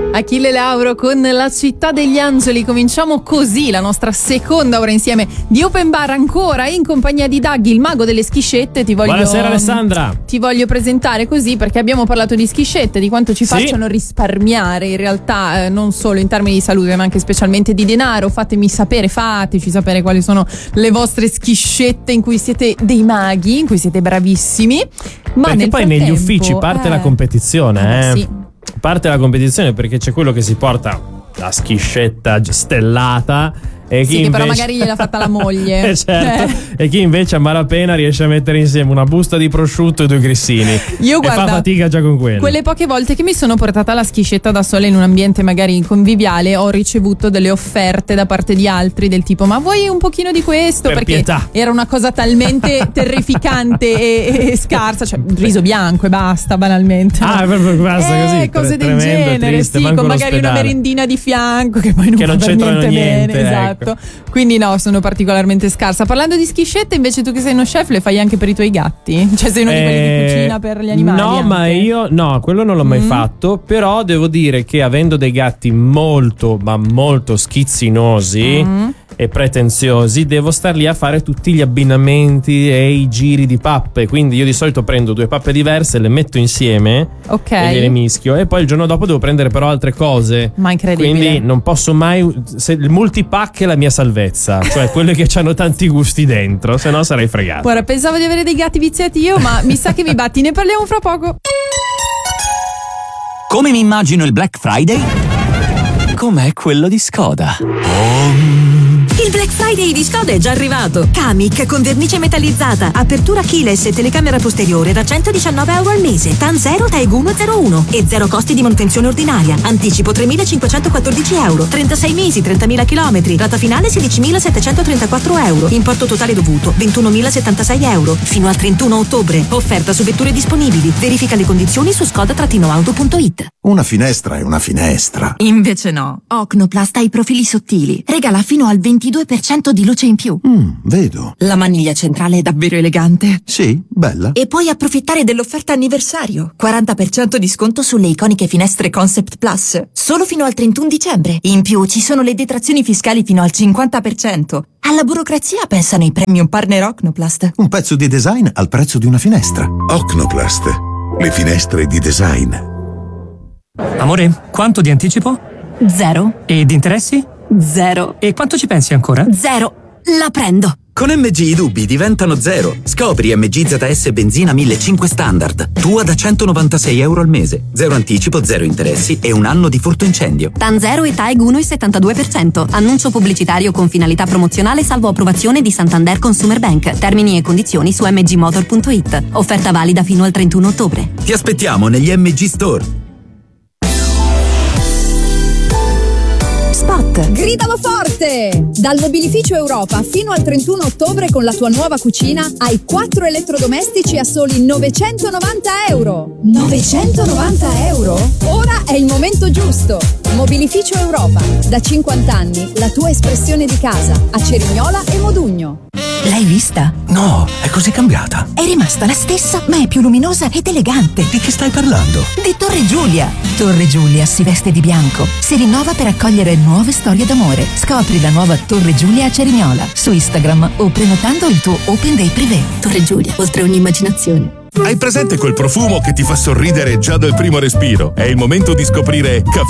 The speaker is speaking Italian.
Achille Lauro con La città degli angeli. Cominciamo così la nostra seconda ora insieme di Open Bar, ancora in compagnia di Daggy, il mago delle schiscette. Buonasera Alessandra. Ti voglio presentare così perché abbiamo parlato di schiscette, di quanto ci facciano risparmiare in realtà, non solo in termini di salute ma anche specialmente di denaro. Fateci sapere quali sono le vostre schiscette in cui siete dei maghi, in cui siete bravissimi. Ma perché nel poi frattempo, negli uffici parte la competizione, Sì. Parte la competizione perché c'è quello che si porta la schiscetta stellata e chi che invece... però magari gliel'ha fatta la moglie. Certo. E chi invece a malapena riesce a mettere insieme una busta di prosciutto e 2 grissini. Io guarda, fa fatica già con quello. Quelle poche volte che mi sono portata la schiscetta da sola in un ambiente magari conviviale, ho ricevuto delle offerte da parte di altri del tipo: ma vuoi un pochino di questo? Per perché pietà. Era una cosa talmente terrificante e scarsa, cioè riso bianco e basta, banalmente. Ah, proprio basta così. Cose del tremendo, genere, triste, sì, manco con magari l'ospedale. una merendina di fianco che poi non Che fa non per c'entrano niente niente, bene, ecco. esatto. Quindi no, sono particolarmente scarsa. Parlando di schiscette, invece tu che sei uno chef, le fai anche per i tuoi gatti? Cioè sei uno di quelli che cucina per gli animali? No, anche? ma io no, quello non l'ho mai fatto. Però devo dire che avendo dei gatti molto, ma molto schizzinosi e pretenziosi, devo star lì a fare tutti gli abbinamenti e i giri di pappe. Quindi io di solito prendo 2 pappe diverse, le metto insieme Ok. e gliele mischio, e poi il giorno dopo devo prendere però altre cose. Ma incredibile. Quindi non posso mai, se il multipack è la mia salvezza, cioè quelle che hanno tanti gusti dentro, se no sarei fregato. Guarda, pensavo di avere dei gatti viziati io, ma mi sa che mi batti. Ne parliamo fra poco. Come mi immagino il Black Friday? Com'è quello di Skoda. Il Black Friday di Skoda è già arrivato. Kamiq con vernice metallizzata, apertura keyless e telecamera posteriore da €119 al mese. TAN 0 TAEG 101 e 0 costi di manutenzione ordinaria. Anticipo €3.514, 36 mesi, 30.000 chilometri. Rata finale €16.734. Importo totale dovuto €21.076 fino al 31 ottobre. Offerta su vetture disponibili. Verifica le condizioni su skoda-auto.it. Una finestra è una finestra. Invece no. Ocnoplast ha i profili sottili. Regala fino al 22% di luce in più. Vedo. La maniglia centrale è davvero elegante. Sì, bella. E puoi approfittare dell'offerta anniversario. 40% di sconto sulle iconiche finestre Concept Plus. Solo fino al 31 dicembre. In più ci sono le detrazioni fiscali fino al 50%. Alla burocrazia pensano i premium partner Ocnoplast. Un pezzo di design al prezzo di una finestra. Ocnoplast, le finestre di design. Amore, quanto di anticipo? 0. E di interessi? 0. E quanto ci pensi ancora? 0. La prendo. Con MG i dubbi diventano 0. Scopri MG ZS benzina 1500 standard. Tua da €196 al mese. 0 anticipo, 0 interessi e 1 anno di furto incendio. TAN 0 e TAEG 1,72%. Annuncio pubblicitario con finalità promozionale salvo approvazione di Santander Consumer Bank. Termini e condizioni su mgmotor.it. Offerta valida fino al 31 ottobre. Ti aspettiamo negli MG Store. Spot. Gridalo forte! Dal Mobilificio Europa fino al 31 ottobre con la tua nuova cucina hai 4 elettrodomestici a soli €990. 990 euro? Ora è il momento giusto! Mobilificio Europa, da 50 anni la tua espressione di casa, a Cerignola e Modugno. L'hai vista? No, è così cambiata. È rimasta la stessa, ma è più luminosa ed elegante. Di che stai parlando? Di Torre Giulia. Torre Giulia si veste di bianco. Si rinnova per accogliere nuove storie d'amore. Scopri la nuova Torre Giulia a Cerignola su Instagram o prenotando il tuo Open Day Privé. Torre Giulia, oltre ogni immaginazione. Hai presente quel profumo che ti fa sorridere già dal primo respiro? È il momento di scoprire Caffè